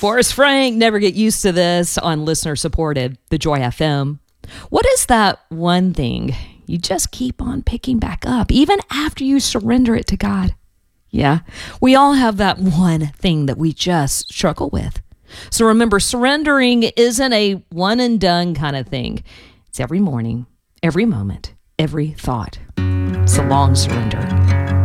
Forrest Frank, never get used to this on listener supported, the Joy FM. What is that one thing you just keep on picking back up, even after you surrender it to God? Yeah, we all have that one thing that we just struggle with. So remember, surrendering isn't a one and done kind of thing. It's every morning, every moment, every thought. It's a long surrender.